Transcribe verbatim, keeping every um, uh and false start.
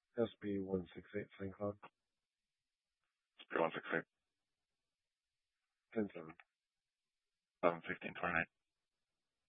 S B one six eight Saint Cloud. S B one six eight. ten seven. seven fifteen twenty-nine.